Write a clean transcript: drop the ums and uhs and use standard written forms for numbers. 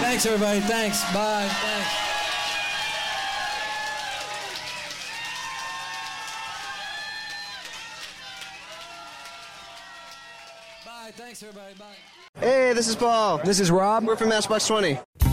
Thanks, everybody. Thanks. Bye. Thanks. Bye. Thanks, everybody. Bye. Hey, this is Paul. This is Rob. We're from Matchbox 20.